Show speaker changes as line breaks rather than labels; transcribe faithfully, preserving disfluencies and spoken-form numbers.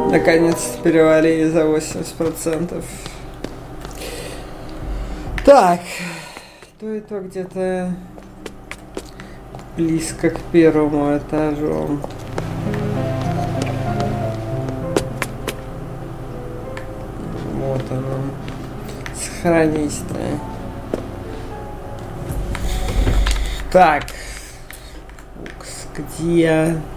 Наконец перевалили за восемьдесят процентов. Так. То и то где-то близко к первому этажу. Вот оно. Сохранись-то. Так. Укс, где?